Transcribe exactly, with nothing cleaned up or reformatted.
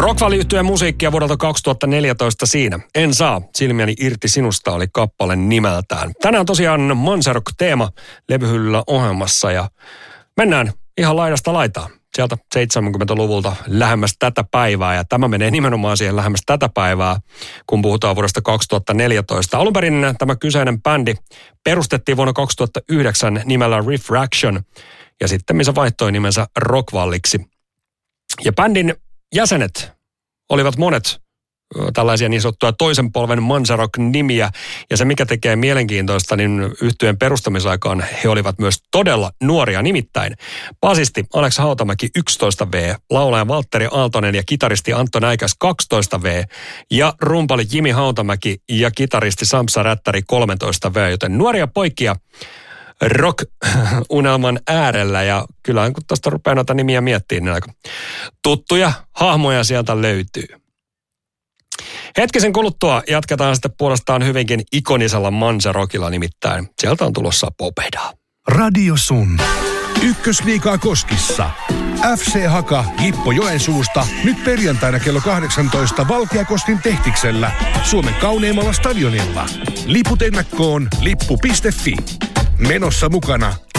Rockvalley-yhtyeen musiikkia vuodelta kaksituhattaneljätoista siinä. En saa, silmiäni irti sinusta oli kappale nimeltään. Tänään tosiaan Manzarok-teema levyhyllyllä ohjelmassa ja mennään ihan laidasta laitaan. Sieltä seitsemänkymmentäluvulta lähemmäs tätä päivää ja tämä menee nimenomaan siihen lähemmäs tätä päivää, kun puhutaan vuodesta kaksituhattaneljätoista. Alun perin tämä kyseinen bändi perustettiin vuonna kaksituhattayhdeksän nimellä Refraction ja sitten missä vaihtoi nimensä Rockvalleyksi. Ja bändin jäsenet olivat monet tällaisia niin sanottuja toisen polven Manzarok-nimiä. Ja se, mikä tekee mielenkiintoista, niin yhtyeen perustamisaikaan he olivat myös todella nuoria. Nimittäin basisti Alex Hautamäki yksitoista vuotta, laulaja Valtteri Aaltonen ja kitaristi Antto Näikäs kaksitoista vuotta ja rumpali Jimi Hautamäki ja kitaristi Sampsa Rättäri kolmetoista vuotta. Joten nuoria poikia rock-unelman äärellä ja kyllä kun tuosta rupeaa noita nimiä miettimään, niin aika tuttuja hahmoja sieltä löytyy. Hetkisen kuluttua jatketaan sitten puolestaan hyvinkin ikonisella Manzarokilla, nimittäin sieltä on tulossa Popedaa. Radio Sun. Ykkösliigaa Koskissa. F C Haka Jippo Joensuusta nyt perjantaina kello kahdeksantoista Valkeakostin Tehtiksellä Suomen kauneimmalla stadionilla. Liput ennakkoon lippu piste fi. Menossa mukana